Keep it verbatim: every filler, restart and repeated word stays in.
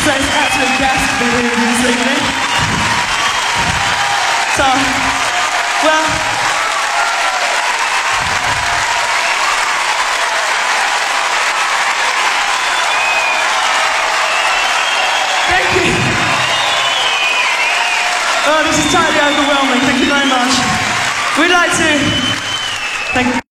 say it's absolute gas to be here with you this evening. So, well, thank you. Oh, this is totally overwhelming. Thank you very much. We'd like to thank you.